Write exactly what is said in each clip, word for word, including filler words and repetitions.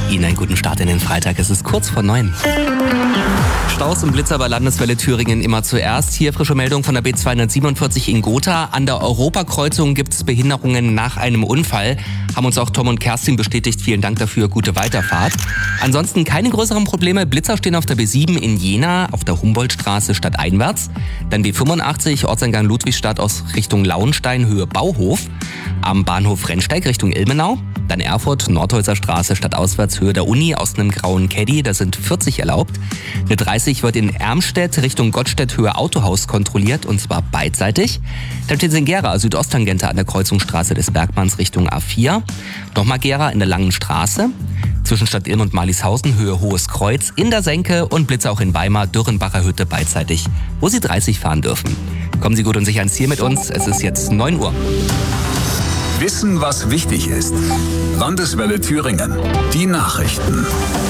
Ihnen einen guten Start in den Freitag. Es ist kurz vor neun. Staus und Blitzer bei Landeswelle Thüringen immer zuerst. Hier frische Meldung von der B zweihundertsiebenundvierzig in Gotha. An der Europakreuzung gibt es Behinderungen nach einem Unfall. Haben uns auch Tom und Kerstin bestätigt. Vielen Dank dafür. Gute Weiterfahrt. Ansonsten keine größeren Probleme. Blitzer stehen auf der B sieben in Jena, auf der Humboldtstraße stadteinwärts. Dann B fünfundachtzig, Ortseingang Ludwigstadt aus Richtung Lauenstein, Höhe Bauhof. Am Bahnhof Rennsteig Richtung Ilmenau. Dann Erfurt, Nordholzer Straße stadtauswärts, Höhe der Uni, aus einem grauen Caddy, da sind vierzig erlaubt. Eine dreißig wird in Ermstedt Richtung Gottstedt, Höhe Autohaus kontrolliert, und zwar beidseitig. Dann steht es in Gera, Südosttangente an der Kreuzungsstraße des Bergmanns Richtung A vier. Nochmal Gera in der Langen Straße. Zwischen Stadt Ilm und Marlishausen, Höhe Hohes Kreuz, in der Senke und Blitzer auch in Weimar, Dürrenbacher Hütte beidseitig, wo Sie dreißig fahren dürfen. Kommen Sie gut und sicher ans Ziel mit uns, es ist jetzt neun Uhr. Wissen, was wichtig ist. Landeswelle Thüringen. Die Nachrichten.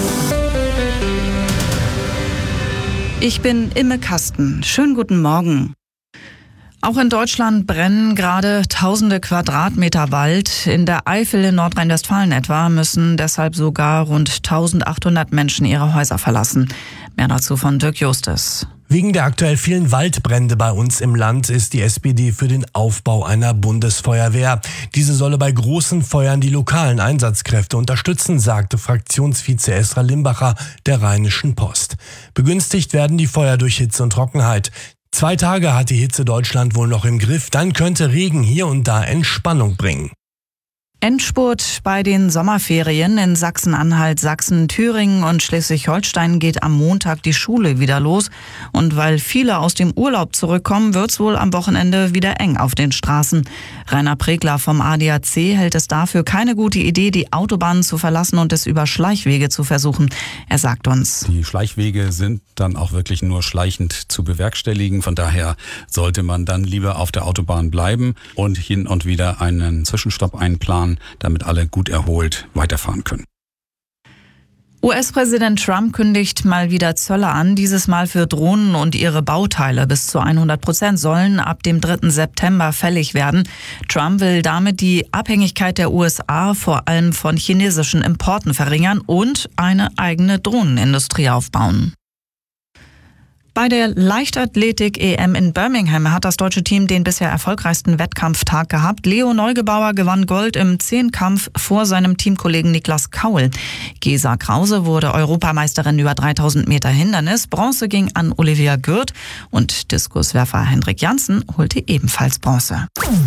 Ich bin Imme Kasten. Schönen guten Morgen. Auch in Deutschland brennen gerade tausende Quadratmeter Wald. In der Eifel in Nordrhein-Westfalen etwa müssen deshalb sogar rund eintausendachthundert Menschen ihre Häuser verlassen. Mehr dazu von Dirk Justus. Wegen der aktuell vielen Waldbrände bei uns im Land ist die S P D für den Aufbau einer Bundesfeuerwehr. Diese solle bei großen Feuern die lokalen Einsatzkräfte unterstützen, sagte Fraktionsvize Esra Limbacher der Rheinischen Post. Begünstigt werden die Feuer durch Hitze und Trockenheit. Zwei Tage hat die Hitze Deutschland wohl noch im Griff, dann könnte Regen hier und da Entspannung bringen. Endspurt bei den Sommerferien in Sachsen-Anhalt, Sachsen, Thüringen und Schleswig-Holstein geht am Montag die Schule wieder los. Und weil viele aus dem Urlaub zurückkommen, wird's wohl am Wochenende wieder eng auf den Straßen. Rainer Pregler vom A D A C hält es dafür keine gute Idee, die Autobahnen zu verlassen und es über Schleichwege zu versuchen. Er sagt uns: Die Schleichwege sind dann auch wirklich nur schleichend zu bewerkstelligen. Von daher sollte man dann lieber auf der Autobahn bleiben und hin und wieder einen Zwischenstopp einplanen, damit alle gut erholt weiterfahren können. U S-Präsident Trump kündigt mal wieder Zölle an, dieses Mal für Drohnen und ihre Bauteile. Bis zu hundert Prozent sollen ab dem dritten September fällig werden. Trump will damit die Abhängigkeit der U S A vor allem von chinesischen Importen verringern und eine eigene Drohnenindustrie aufbauen. Bei der Leichtathletik-E M in Birmingham hat das deutsche Team den bisher erfolgreichsten Wettkampftag gehabt. Leo Neugebauer gewann Gold im Zehnkampf vor seinem Teamkollegen Niklas Kaul. Gesa Krause wurde Europameisterin über dreitausend Meter Hindernis. Bronze ging an Olivia Gürt und Diskuswerfer Hendrik Janssen holte ebenfalls Bronze.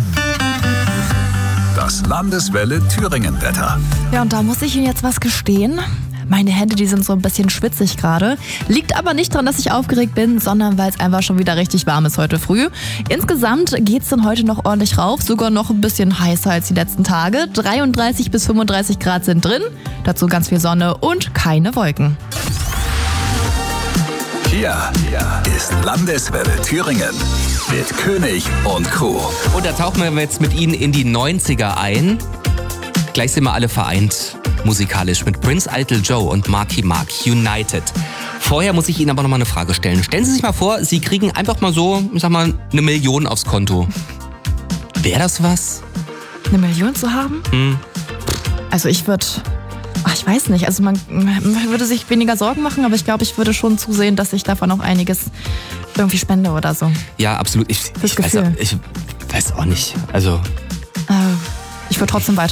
Das Landeswelle Thüringen-Wetter. Ja, und da muss ich Ihnen jetzt was gestehen. Meine Hände, die sind so ein bisschen schwitzig gerade. Liegt aber nicht daran, dass ich aufgeregt bin, sondern weil es einfach schon wieder richtig warm ist heute früh. Insgesamt geht's dann heute noch ordentlich rauf, sogar noch ein bisschen heißer als die letzten Tage. dreiunddreißig bis fünfunddreißig Grad sind drin, dazu ganz viel Sonne und keine Wolken. Hier ist Landeswelle Thüringen mit König und Crew. Und da tauchen wir jetzt mit Ihnen in die neunziger ein. Gleich sind wir alle vereint, musikalisch, mit Prince, Eitel Joe und Marky Mark, United. Vorher muss ich Ihnen aber noch mal eine Frage stellen. Stellen Sie sich mal vor, Sie kriegen einfach mal so, ich sag mal, eine Million aufs Konto. Wäre das was? Eine Million zu haben? Hm. Also ich würde, ich weiß nicht, also man, man würde sich weniger Sorgen machen, aber ich glaube, ich würde schon zusehen, dass ich davon auch einiges irgendwie spende oder so. Ja, absolut. Ich, Das ich, weiß, Gefühl. ich weiß auch nicht. Also Äh, ich würde trotzdem weiter